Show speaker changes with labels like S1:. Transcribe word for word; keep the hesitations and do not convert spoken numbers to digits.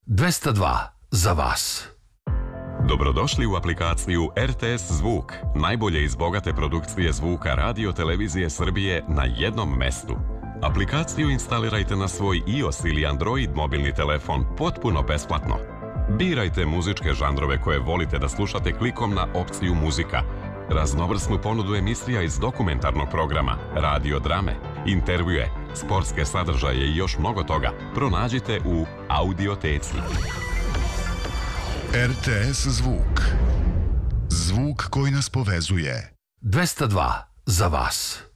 S1: dvesta dva za vas.
S2: Dobrodošli u aplikaciju R T S Zvuk, najbolje iz bogate produkcije zvuka Radio Televizije Srbije na jednom mestu. Aplikaciju instalirajte na svoj iOS ili Android mobilni telefon potpuno besplatno. Birajte muzičke žanrove koje volite da slušate klikom na opciju muzika, raznovrsnu ponudu emisija iz dokumentarnog programa, radio drame, intervjue, sportske sadržaje i još mnogo toga pronađite u Audioteci.
S3: R T S Zvuk. Zvuk koji nas povezuje.
S1: dvesta dva za vas.